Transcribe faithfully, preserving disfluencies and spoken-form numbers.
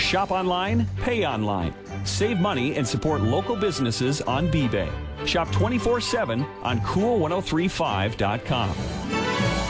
Shop online, pay online. Save money and support local businesses on B-Bay. Shop twenty-four seven on cool ten thirty-five dot com.